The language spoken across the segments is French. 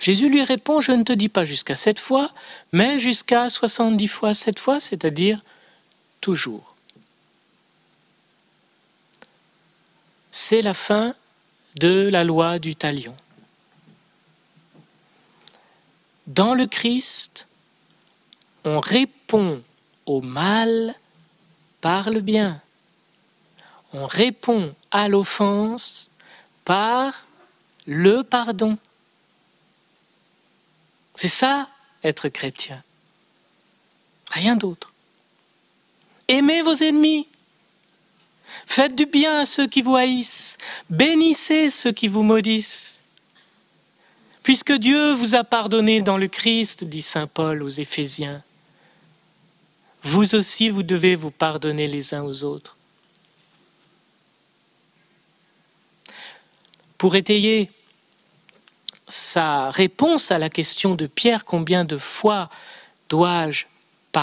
Jésus lui répond, je ne te dis pas jusqu'à 7 fois, mais jusqu'à 70 fois 7 fois, c'est-à-dire toujours. C'est la fin de la loi du talion. Dans le Christ, on répond au mal par le bien. On répond à l'offense par le pardon. C'est ça, être chrétien. Rien d'autre. Aimez vos ennemis. Faites du bien à ceux qui vous haïssent. Bénissez ceux qui vous maudissent. Puisque Dieu vous a pardonné dans le Christ, dit saint Paul aux Éphésiens, vous aussi, vous devez vous pardonner les uns aux autres. Pour étayer sa réponse à la question de Pierre, combien de fois dois-je pardonner ?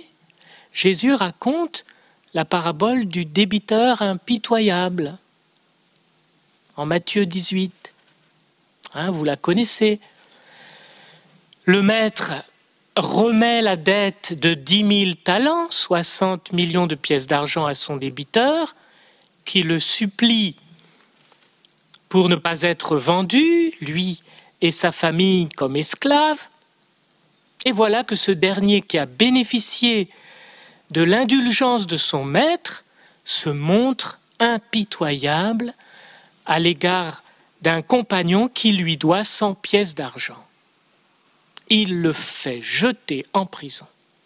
Jésus raconte la parabole du débiteur impitoyable en Matthieu 18. Vous la connaissez. Le maître remet la dette de 10 000 talents, 60 millions de pièces d'argent à son débiteur, qui le supplie pour ne pas être vendu, lui et sa famille comme esclaves. Et voilà que ce dernier qui a bénéficié de l'indulgence de son maître se montre impitoyable à l'égard d'un compagnon qui lui doit 100 pièces d'argent. Il le fait jeter en prison.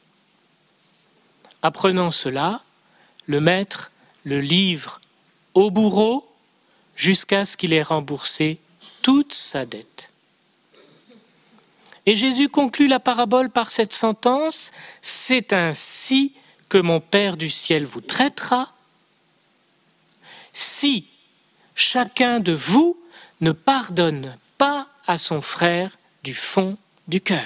Apprenant cela, le maître le livre au bourreau jusqu'à ce qu'il ait remboursé toute sa dette. Et Jésus conclut la parabole par cette sentence, « C'est ainsi que mon Père du ciel vous traitera, si chacun de vous ne pardonne pas à son frère du fond du cœur. »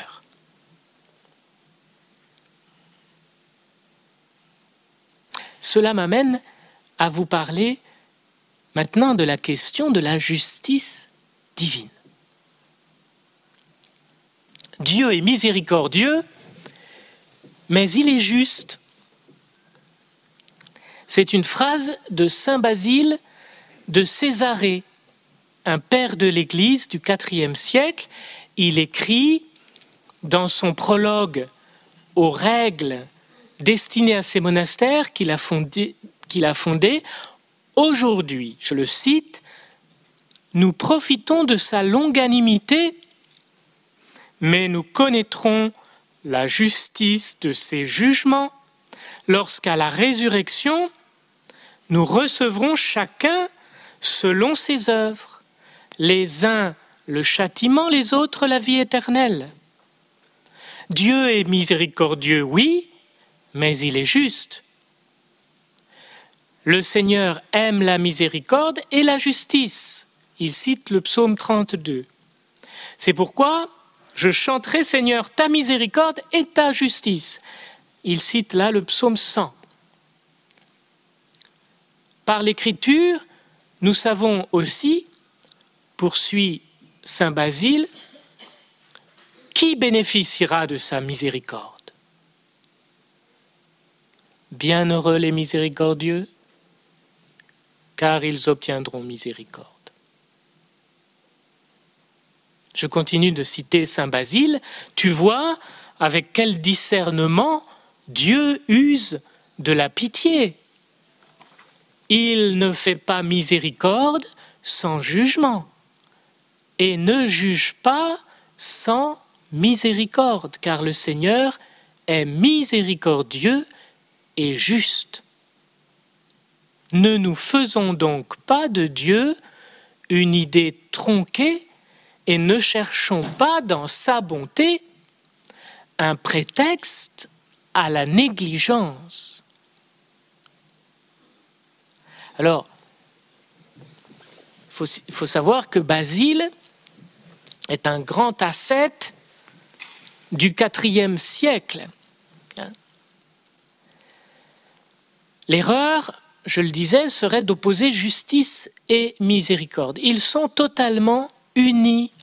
Cela m'amène à vous parler maintenant de la question de la justice divine. Dieu est miséricordieux, mais il est juste. C'est une phrase de saint Basile de Césarée, un père de l'Église du IVe siècle. Il écrit dans son prologue aux règles destinées à ces monastères qu'il a fondés, aujourd'hui, je le cite, « Nous profitons de sa longanimité, mais nous connaîtrons la justice de ses jugements lorsqu'à la résurrection, nous recevrons chacun selon ses œuvres, les uns le châtiment, les autres la vie éternelle. Dieu est miséricordieux, oui, mais il est juste. Le Seigneur aime la miséricorde et la justice. » Il cite le psaume 32. « C'est pourquoi je chanterai, Seigneur, ta miséricorde et ta justice. » Il cite là le psaume 100. Par l'écriture, nous savons aussi, poursuit saint Basile, qui bénéficiera de sa miséricorde. Bienheureux les miséricordieux, car ils obtiendront miséricorde. Je continue de citer saint Basile. Tu vois avec quel discernement Dieu use de la pitié. Il ne fait pas miséricorde sans jugement et ne juge pas sans miséricorde, car le Seigneur est miséricordieux et juste. Ne nous faisons donc pas de Dieu une idée tronquée et ne cherchons pas dans sa bonté un prétexte à la négligence. Alors, il faut savoir que Basile est un grand ascète du IVe siècle. L'erreur, je le disais, serait d'opposer justice et miséricorde. Ils sont totalement unis